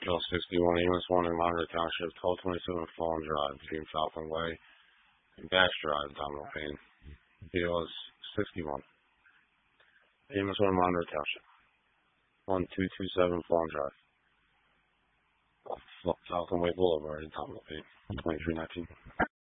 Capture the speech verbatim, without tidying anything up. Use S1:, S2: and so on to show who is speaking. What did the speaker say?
S1: L sixty-one, Amos one in Monroe Township, twelve twenty-seven Fallen Drive, between Falcon Way and Bash Drive, Domino Payne. P O is sixty-one. Amos one, Monroe Township, one two two seven Fallen Drive, Falcon Way Boulevard, Domino Payne, twenty-three nineteen.